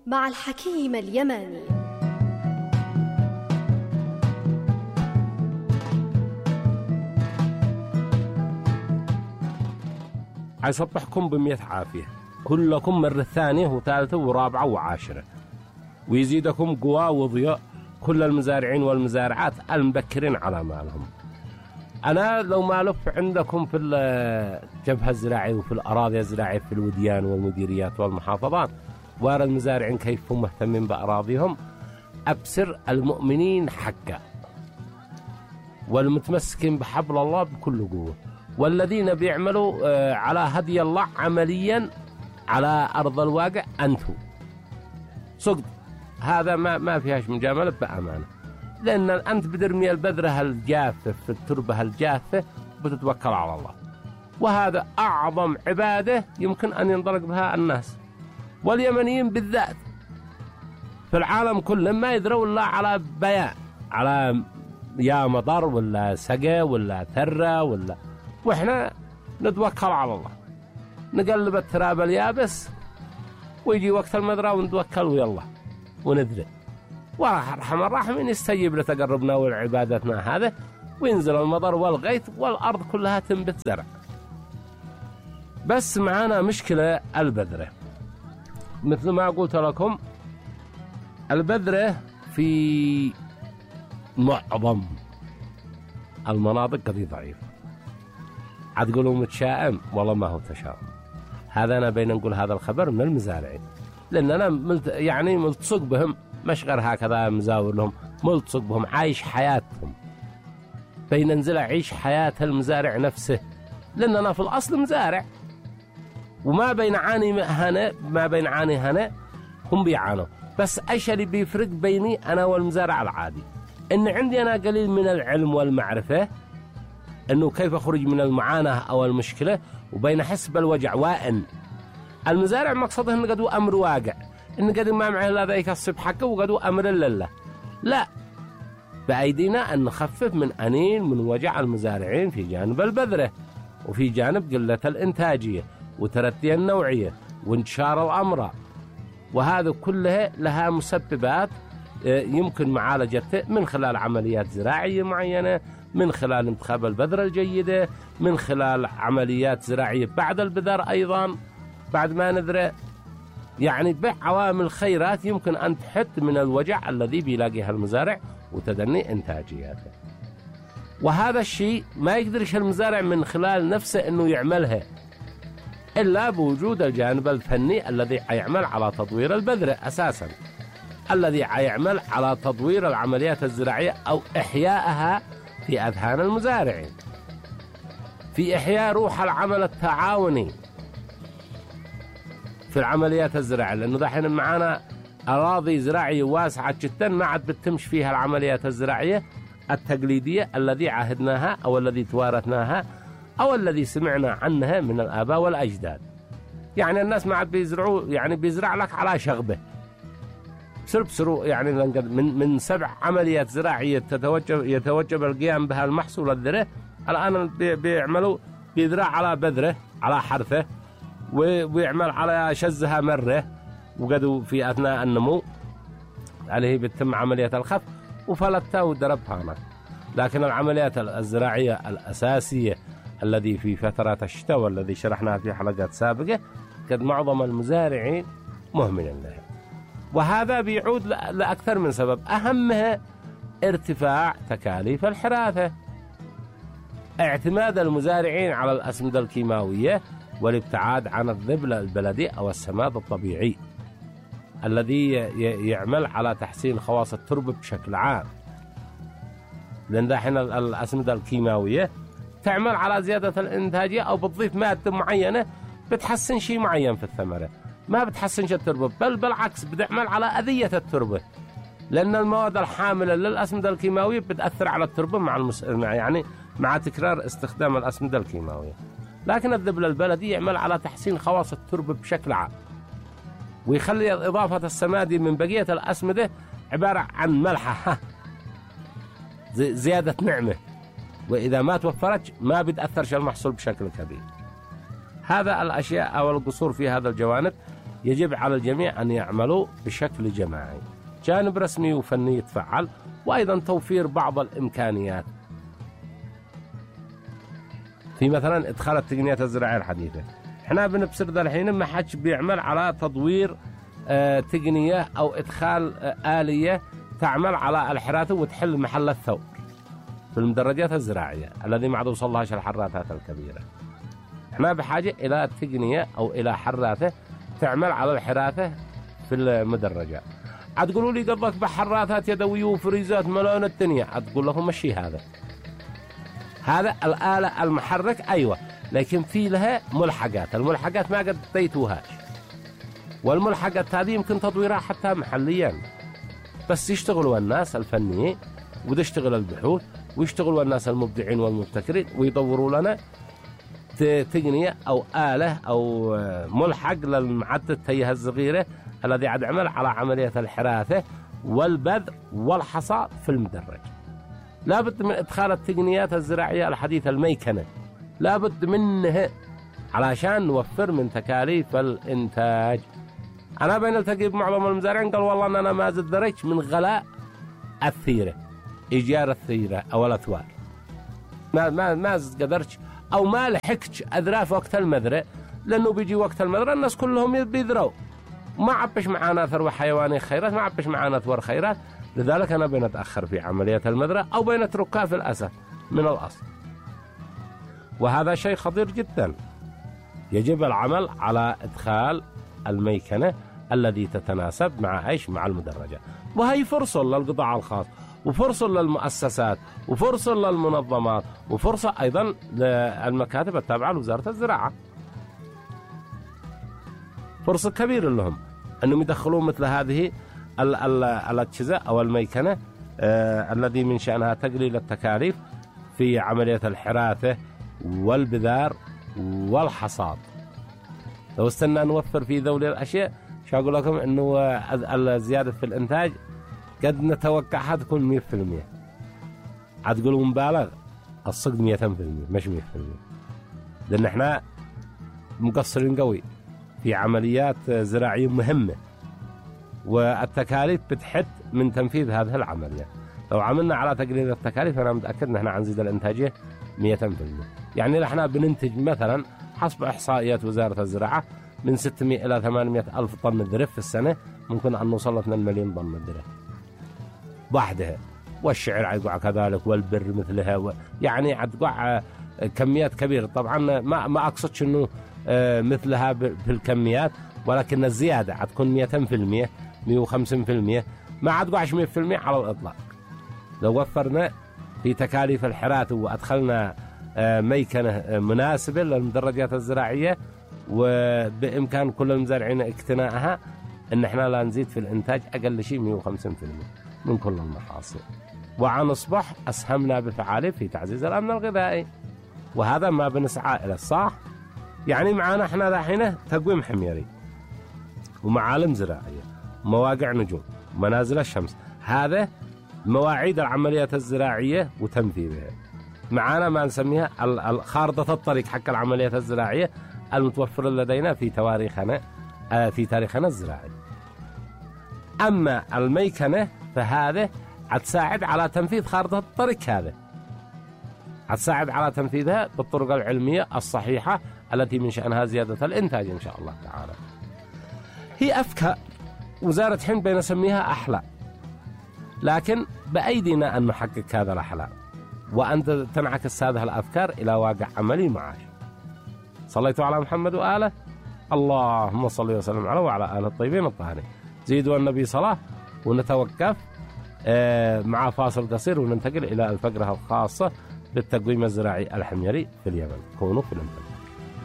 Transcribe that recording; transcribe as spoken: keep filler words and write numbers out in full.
مع الحكيم اليماني. يصبحكم بمئة عافية كلكم مرة ثانية وثالثة ورابعة وعاشرة، ويزيدكم قوى وضياء كل المزارعين والمزارعات المبكرين على مالهم. أنا لو ما ألف عندكم في الجبهة الزراعية وفي الأراضي الزراعية في الوديان والمديريات والمحافظات وارى المزارعين كيف هم مهتمين بأراضيهم، أبصر المؤمنين حقا والمتمسكين بحبل الله بكل قوة، والذين بيعملوا على هدي الله عمليا على أرض الواقع. أنتم صدق هذا ما ما فيهاش مجاملة بأمانة، لأن أنت بدرمي البذرة الجافة في التربة الجافة بتتوكل على الله، وهذا أعظم عبادة يمكن أن ينطلق بها الناس، واليمنيين بالذات في العالم كله ما يدروا إلا على بيان، على يا مطر ولا سقى ولا ثرة ولا، وإحنا نتوكل على الله، نقلب التراب اليابس ويجي وقت المذرة ونتوكل ويلا ونذري، وراح أرحم الراحمين يستجيب لتقربنا والعبادتنا هذا، وينزل المطر والغيث والأرض كلها تنبت زرع. بس معانا مشكلة البذرة، مثل ما قلت لكم البذرة في معظم المناطق قد ضعيفة. عتقولوا متشائم، والله ما هو تشاؤم، هذا أنا بين نقول هذا الخبر من المزارعين، لأن أنا ملت يعني ملتصق بهم، مش غير هكذا مزاور لهم، ملتصق بهم، عايش حياتهم، بين ننزل أعيش حياة المزارع نفسه، لأن أنا في الأصل مزارع، وما بين عاني هنا ما بين عاني هنا هم بيعانوا. بس أيش اللي بيفرق بيني أنا والمزارع العادي؟ إن عندي أنا قليل من العلم والمعرفة إنه كيف أخرج من المعاناة أو المشكلة، وبين حسب الوجع. وإن المزارع مقصده إنه قدوا أمر واقع، إنه قد ما معه لا ذيك الصب حقه وقدوا أمر لله، لا، بأيدينا أن نخفف من أنين من وجع المزارعين في جانب البذرة، وفي جانب قلة الإنتاجية وتردي النوعية وانتشار الأمراض، وهذا كلها لها مسببات يمكن معالجتها من خلال عمليات زراعية معينة، من خلال انتخاب البذرة الجيدة، من خلال عمليات زراعية بعد البذر أيضا بعد ما نذره، يعني بعوامل خيرات يمكن أن تحد من الوجع الذي بيلاقيها المزارع وتدني إنتاجياته. وهذا الشيء ما يقدرش المزارع من خلال نفسه أنه يعملها إلا بوجود الجانب الفني الذي يعمل على تطوير البذرة أساسا، الذي يعمل على تطوير العمليات الزراعية أو إحيائها في أذهان المزارعين، في إحياء روح العمل التعاوني في العمليات الزراعية، لأنه دحين معانا أراضي زراعية واسعة جدا ما عاد بتمش فيها العمليات الزراعية التقليدية الذي عهدناها أو الذي توارثناها أو الذي سمعنا عنها من الآباء والأجداد. يعني الناس ما عاد بيزرعوا، يعني بيزرع لك على شغبه، بسر بسروا، يعني من من سبع عمليات زراعية تتوجب يتوجب القيام بها المحصول الذرة، الآن بيعملوا بيزرع على بذرة على حرثه، ويعمل على شزها مرة، وقدوا في أثناء النمو عليه بتتم عملية الخف وفلتها ودربها هناك. لكن العمليات الزراعية الأساسية الذي في فترات الشتاء والذي شرحناها في حلقات سابقة قد معظم المزارعين مهملين لها، وهذا بيعود لأكثر من سبب، أهمها ارتفاع تكاليف الحراثة، اعتماد المزارعين على الأسمدة الكيماوية والابتعاد عن الذبل البلدي أو السماد الطبيعي الذي يعمل على تحسين خواص التربة بشكل عام، لأن دحين الأسمدة الكيماوية تعمل على زيادة الإنتاجية أو بتضيف مادة معينة بتحسن شيء معين في الثمرة، ما بتحسنش التربة، بل بالعكس بتعمل على أذية التربة، لأن المواد الحاملة للأسمدة الكيماوية بتأثر على التربة مع المس... يعني مع تكرار استخدام الأسمدة الكيماوية. لكن الذبل البلدي يعمل على تحسين خواص التربة بشكل عام، ويخلي إضافة السماد من بقية الأسمدة عبارة عن ملحة زيادة نعمة، وإذا ما توفرت ما بتأثرش المحصول بشكل كبير. هذا الأشياء أو القصور في هذا الجوانب يجب على الجميع أن يعملوا بشكل جماعي، جانب رسمي وفني يتفعل، وأيضا توفير بعض الإمكانيات في مثلا إدخال التقنيات الزراعية الحديثة. احنا بنبصر ذا الحين ما حدش بيعمل على تطوير اه تقنية أو إدخال اه آلية تعمل على الحراثة وتحل محل الثور في المدرجات الزراعية الذي ما عاد وصل لهاش الحراثات الكبيرة. احنا بحاجة إلى تقنية أو إلى حراثة تعمل على الحراثة في المدرجات. هتقولوا لي قبلك بحراثات يدوية وفريزات ملون الدنيا، هتقول لهم مشي هذا هذا الآلة المحرك أيوة، لكن في لها ملحقات، الملحقات ما قد تيتوهاش، والملحقات هذه يمكن تطويرها حتى محليا، بس يشتغلوا الناس الفنيين وتشتغل البحوث ويشتغلوا الناس المبدعين والمبتكرين ويدوروا لنا تقنية أو آلة أو ملحق للمعدة التيه الصغيرة الذي عاد عمل على عملية الحراثة والبذر والحصاد في المدرج. لابد من إدخال التقنيات الزراعية الحديثة الميكنة، لابد منها علشان نوفر من تكاليف الإنتاج. أنا بين التقي بمعظم المزارعين قال والله أنا ما زدريتش من غلاء الثيرة، إيجار الثيرة أو الأثوار، ما ما ما قدرتش أو ما لحقتش أذراف وقت المذرة، لأنه بيجي وقت المذرة الناس كلهم بيذروا، ما عبش معانا ثروة حيواني خيرات، ما عبش معانا ثور خيرات، لذلك أنا بنتأخر في عملية المذرة أو بنتركها في الأسف من الأصل. وهذا شيء خطير جدا، يجب العمل على إدخال الميكنة الذي تتناسب مع إيش مع المدرجة. وهي فرصة للقطاع الخاص وفرصة للمؤسسات وفرصة للمنظمات وفرصة أيضا للمكاتب التابعة لوزارة الزراعة، فرصة كبيرة لهم أنهم يدخلون مثل هذه الأجهزة أو الميكنة آه الذي من شأنها تقليل التكاليف في عملية الحراثة والبذار والحصاد. لو استنى نوفر في ذول الأشياء شو أقول لكم أنه الزيادة في الإنتاج قد نتوقعها تكون مية في المية. هتقولوا مبالغ، الصدق مية في المية مش مية في المية، لأن احنا مقصرين قوي في عمليات زراعية مهمة، والتكاليف بتحد من تنفيذ هذه العملية. لو عملنا على تقليل التكاليف أنا متأكد أن احنا حنزيد الإنتاجية مية في المية. يعني احنا بننتج مثلا حسب إحصائيات وزارة الزراعة من ستمائة إلى ثمانمائة ألف طن ذرف في السنة، ممكن أن نوصل ل اثنين مليون طن ذرف وحدها، والشعر عيقع كذلك والبر مثلها و... يعني عتقع كميات كبيرة. طبعا ما ما أقصدش إنه مثلها بالكميات، ولكن الزيادة عتكون مية في المية مية وخمسين في المية، ما عتقعش مية في المية على الإطلاق. لو وفرنا في تكاليف الحراثة وأدخلنا ميكنة مناسبة للمدرجات الزراعية وبإمكان كل المزارعين اقتنائها، إن إحنا لا نزيد في الإنتاج أقل شيء مية وخمسين في المية من كل المحاصيل، وعنصبح أسهمنا بفعالية في تعزيز الأمن الغذائي، وهذا ما بنسعى إلى الصح. يعني معنا إحنا الحين تقويم حميري ومعالم زراعية مواقع نجوم منازل الشمس، هذا مواعيد العمليات الزراعية وتنفيذها. معنا ما نسميها خارطة الطريق حق العمليات الزراعية المتوفرة لدينا في تواريخنا في تاريخنا الزراعي. أما الميكنة فهذا هتساعد على تنفيذ خارطة الطريق، هذا هتساعد على تنفيذها بالطرق العلمية الصحيحة التي من شأنها زيادة الإنتاج إن شاء الله تعالى. هي أفكار وزارة حين بنسميها أحلام، لكن بأيدينا أن نحقق هذا الأحلام وأن تنعكس هذه الأفكار إلى واقع عملي معاش. صليتوا على محمد وآله، اللهم صل وسلم عليه وعلى آله الطيبين الطاهرين. زيدوا النبي صلاة، ونتوقف مع فاصل قصير وننتقل إلى الفقرة الخاصة بالتقويم الزراعي الحميري في اليمن. كونوا في الانتظار.